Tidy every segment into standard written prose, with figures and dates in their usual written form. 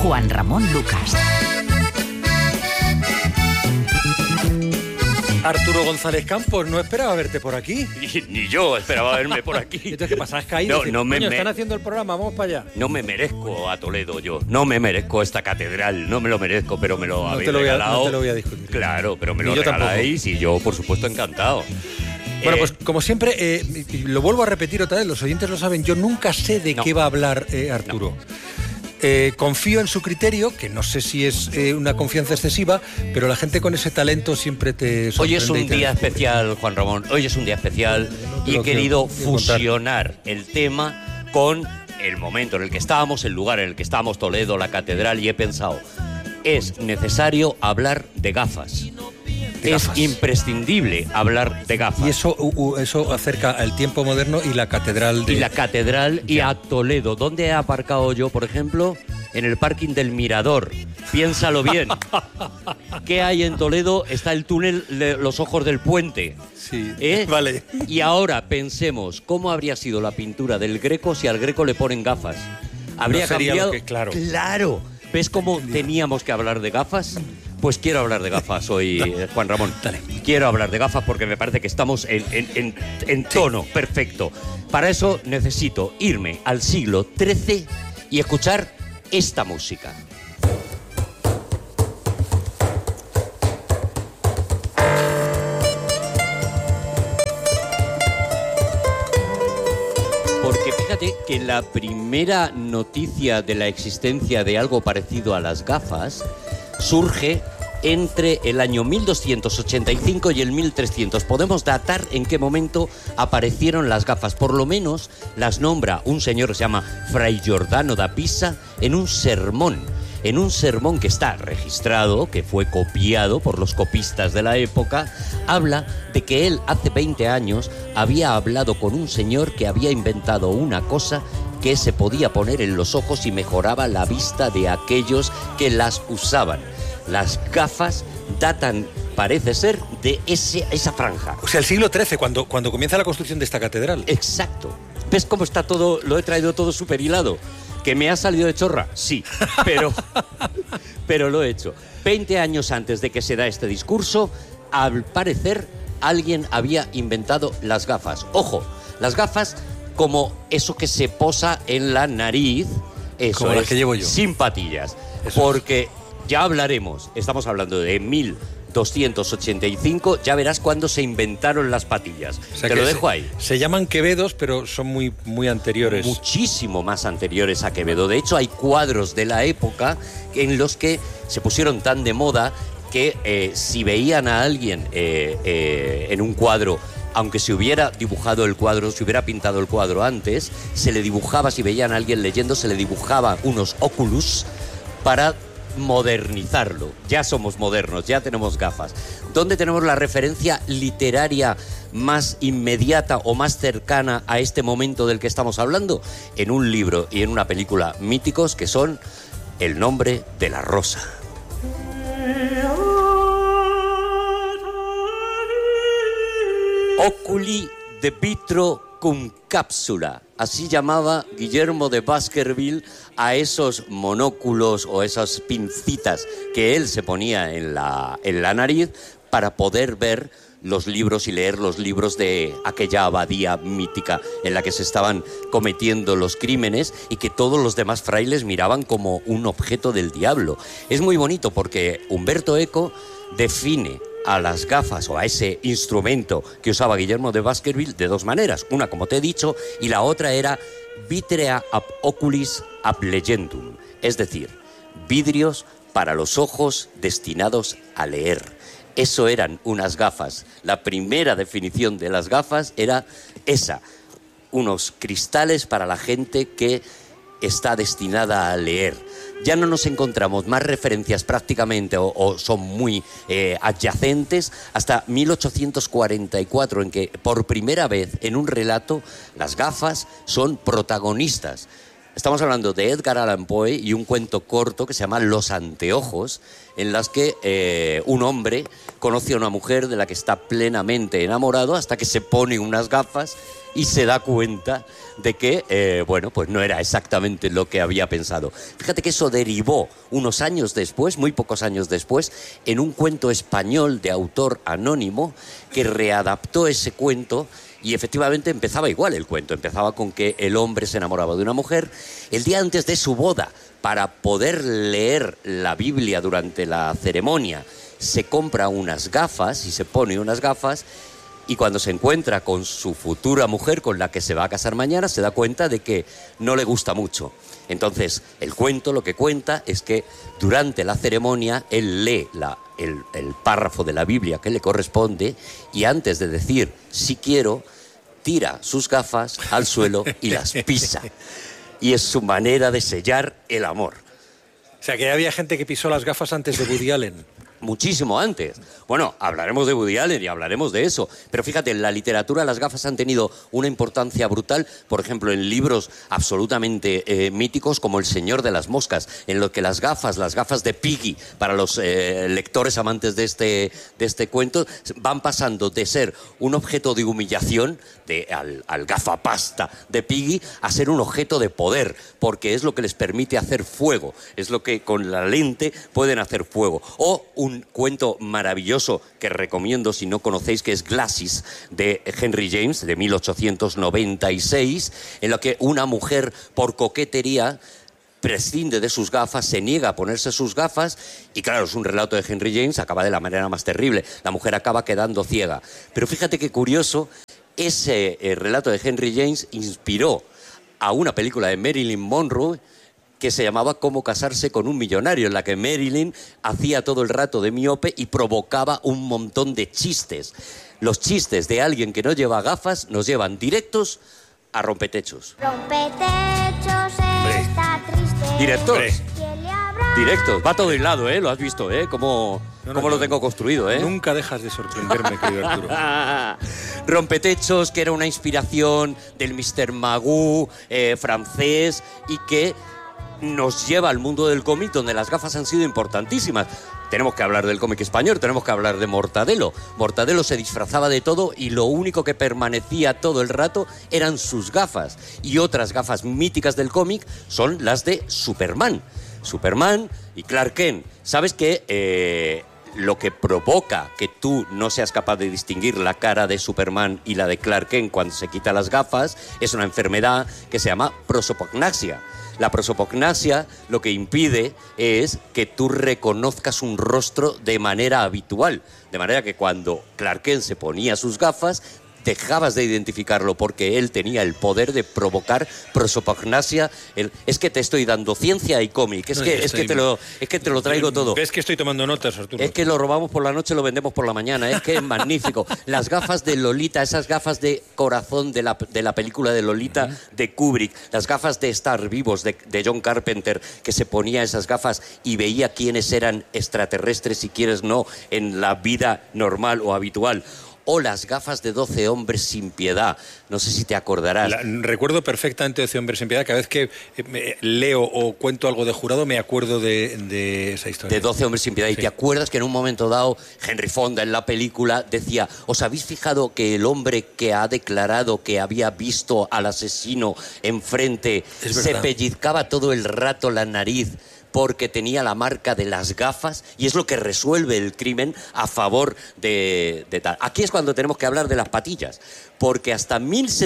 Juan Ramón Lucas. Arturo González Campos, no esperaba verte por aquí. Ni yo esperaba verme por aquí. Entonces, ¿qué pasa? ¿Has caído? Están haciendo el programa, vamos para allá. No me merezco a Toledo yo. No me merezco esta catedral. No me lo merezco, pero me lo habéis regalado. No te lo voy a discutir. Claro, pero me lo regaláis y yo, por supuesto, encantado. Bueno, pues como siempre, lo vuelvo a repetir otra vez, los oyentes lo saben, yo nunca sé de qué va a hablar Arturo. Confío en su criterio, que no sé si es una confianza excesiva, pero la gente con ese talento siempre te sorprende. Hoy es un día especial, Juan Ramón. Hoy es un día especial y he querido fusionar el tema con el momento en el que estábamos, el lugar en el que estábamos, Toledo, la catedral, y he pensado, es necesario hablar de gafas. Es imprescindible hablar de gafas. Y eso acerca al tiempo moderno y la catedral. Y la catedral y a Toledo. ¿Dónde he aparcado yo, por ejemplo? En el parking del Mirador. Piénsalo bien. ¿Qué hay en Toledo? Está el túnel de los Ojos del Puente. Sí, vale. Y ahora pensemos, ¿cómo habría sido la pintura del Greco si al Greco le ponen gafas? ¿Habría cambiado? Claro. ¡Claro! ¿Ves cómo teníamos que hablar de gafas? Pues quiero hablar de gafas hoy, Juan Ramón. Dale. Quiero hablar de gafas porque me parece que estamos en tono perfecto. Para eso necesito irme al siglo XIII y escuchar esta música. Porque fíjate que la primera noticia de la existencia de algo parecido a las gafas surge entre el año 1285 y el 1300. Podemos datar en qué momento aparecieron las gafas. Por lo menos las nombra un señor que se llama Fray Giordano da Pisa en un sermón que está registrado, que fue copiado por los copistas de la época. Habla de que él hace 20 años había hablado con un señor que había inventado una cosa que se podía poner en los ojos y mejoraba la vista de aquellos que las usaban. Las gafas datan, parece ser, de esa franja. O sea, el siglo XIII, cuando comienza la construcción de esta catedral. Exacto. ¿Ves cómo está todo? Lo he traído todo súper hilado. ¿Que me ha salido de chorra? Sí, pero lo he hecho. 20 años antes de que se da este discurso, al parecer, alguien había inventado las gafas. Ojo, las gafas como eso que se posa en la nariz, eso como las que llevo yo. Sin patillas. Eso porque ya hablaremos, estamos hablando de 1285, ya verás cuándo se inventaron las patillas. O sea, te lo dejo ahí. Se llaman Quevedos, pero son muy, muy anteriores. Muchísimo más anteriores a Quevedo. De hecho, hay cuadros de la época en los que se pusieron tan de moda que si veían a alguien en un cuadro, aunque se hubiera dibujado el cuadro, se hubiera pintado el cuadro antes, se le dibujaba, si veían a alguien leyendo, se le dibujaba unos óculos para modernizarlo. Ya somos modernos, ya tenemos gafas. ¿Dónde tenemos la referencia literaria más inmediata o más cercana a este momento del que estamos hablando? En un libro y en una película míticos que son El nombre de la rosa. Oculi de vitro cum cápsula. Así llamaba Guillermo de Baskerville a esos monóculos o esas pincitas que él se ponía en la nariz para poder ver los libros y leer los libros de aquella abadía mítica en la que se estaban cometiendo los crímenes y que todos los demás frailes miraban como un objeto del diablo. Es muy bonito porque Umberto Eco define a las gafas o a ese instrumento que usaba Guillermo de Baskerville de dos maneras. Una, como te he dicho, y la otra era vitrea ab oculis ab legendum, es decir, vidrios para los ojos destinados a leer. Eso eran unas gafas. La primera definición de las gafas era esa, unos cristales para la gente que está destinada a leer. Ya no nos encontramos más referencias prácticamente o son muy adyacentes hasta 1844, en que por primera vez en un relato las gafas son protagonistas. Estamos hablando de Edgar Allan Poe y un cuento corto que se llama Los anteojos, en las que un hombre conoce a una mujer de la que está plenamente enamorado hasta que se pone unas gafas y se da cuenta de que, bueno, pues no era exactamente lo que había pensado. Fíjate que eso derivó unos años después, muy pocos años después, en un cuento español de autor anónimo que readaptó ese cuento. Y efectivamente empezaba igual el cuento. Empezaba con que el hombre se enamoraba de una mujer el día antes de su boda. Para poder leer la Biblia durante la ceremonia, se compra unas gafas y se pone unas gafas. Y cuando se encuentra con su futura mujer, con la que se va a casar mañana, se da cuenta de que no le gusta mucho. Entonces, el cuento lo que cuenta es que durante la ceremonia él lee el párrafo de la Biblia que le corresponde y antes de decir "sí quiero", tira sus gafas al suelo y las pisa. Y es su manera de sellar el amor. O sea, que había gente que pisó las gafas antes de Woody Allen. Muchísimo antes. Bueno, hablaremos de Woody Allen y hablaremos de eso. Pero fíjate, en la literatura las gafas han tenido una importancia brutal, por ejemplo, en libros absolutamente míticos como El Señor de las Moscas, en lo que las gafas de Piggy, para los lectores amantes de este cuento, van pasando de ser un objeto de humillación, al gafapasta de Piggy, a ser un objeto de poder, porque es lo que les permite hacer fuego, es lo que con la lente pueden hacer fuego. O un cuento maravilloso que recomiendo si no conocéis, que es Glasses, de Henry James, de 1896, en lo que una mujer, por coquetería, prescinde de sus gafas, se niega a ponerse sus gafas y claro, es un relato de Henry James, acaba de la manera más terrible. La mujer acaba quedando ciega. Pero fíjate qué curioso, ese relato de Henry James inspiró a una película de Marilyn Monroe que se llamaba Cómo casarse con un millonario, en la que Marilyn hacía todo el rato de miope y provocaba un montón de chistes. Los chistes de alguien que no lleva gafas nos llevan directos a rompetechos. Rompetechos está triste. Directos. Directos. Va todo hilado, ¿eh? Lo has visto, ¿eh? Cómo lo tengo construido, ¿eh? Nunca dejas de sorprenderme, querido Arturo. Rompetechos, que era una inspiración del Mr. Magoo francés y que nos lleva al mundo del cómic, donde las gafas han sido importantísimas. Tenemos que hablar del cómic español, tenemos que hablar de Mortadelo. Mortadelo se disfrazaba de todo y lo único que permanecía todo el rato eran sus gafas. Y otras gafas míticas del cómic son las de Superman. Superman y Clark Kent. ¿Sabes qué? Lo que provoca que tú no seas capaz de distinguir la cara de Superman y la de Clark Kent cuando se quita las gafas es una enfermedad que se llama prosopagnosia. La prosopagnosia lo que impide es que tú reconozcas un rostro de manera habitual. De manera que cuando Clark Kent se ponía sus gafas, dejabas de identificarlo porque él tenía el poder de provocar prosopagnosia. Es que te estoy dando ciencia y cómic, es que te lo traigo todo. ¿Ves que estoy tomando notas, Arturo? Es que lo robamos por la noche, lo vendemos por la mañana, es que es magnífico. Las gafas de Lolita, esas gafas de corazón de la película de Lolita de Kubrick, las gafas de Estar Vivos de John Carpenter, que se ponía esas gafas y veía quiénes eran extraterrestres y quiénes no en la vida normal o habitual. O las gafas de 12 hombres sin piedad. No sé si te acordarás. Recuerdo perfectamente 12 hombres sin piedad. Cada vez que leo o cuento algo de Jurado me acuerdo de esa historia. De 12 hombres sin piedad. Sí. Y te acuerdas que en un momento dado Henry Fonda en la película decía: ¿os habéis fijado que el hombre que ha declarado que había visto al asesino enfrente se pellizcaba todo el rato la nariz porque tenía la marca de las gafas? Y es lo que resuelve el crimen a favor de tal. Aquí es cuando tenemos que hablar de las patillas, porque hasta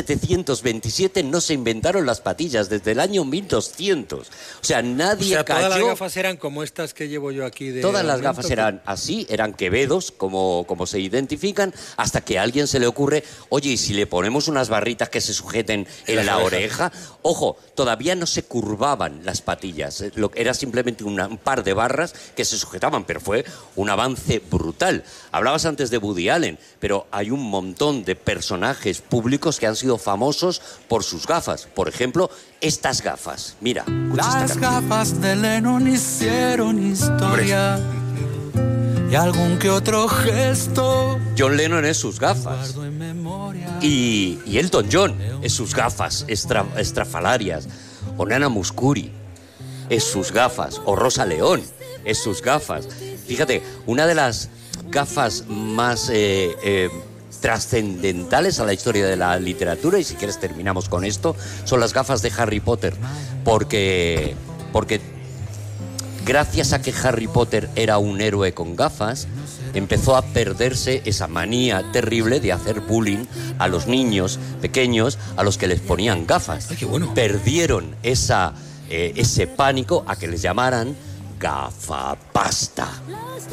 1727 no se inventaron las patillas, desde el año 1200. O sea, nadie cayó... Todas las gafas eran como estas que llevo yo aquí. Todas las gafas eran así, eran quevedos, como se identifican, hasta que a alguien se le ocurre: oye, ¿y si le ponemos unas barritas que se sujeten en la oreja? Ojo, todavía no se curvaban las patillas, era simplemente un par de barras que se sujetaban, pero fue un avance brutal. Hablabas antes de Woody Allen, pero hay un montón de personajes públicos que han sido famosos por sus gafas. Por ejemplo, estas gafas. Mira, las gafas de Lennon hicieron historia. Y algún que otro gesto. John Lennon es sus gafas. Y Elton John es sus gafas estrafalarias. o Nana Mouskouri es sus gafas, o Rosa León es sus gafas. Fíjate, una de las gafas más trascendentales a la historia de la literatura, y si quieres terminamos con esto, son las gafas de Harry Potter, porque gracias a que Harry Potter era un héroe con gafas, empezó a perderse esa manía terrible de hacer bullying a los niños pequeños a los que les ponían gafas. Ay, qué bueno. Perdieron ese pánico a que les llamaran gafapasta.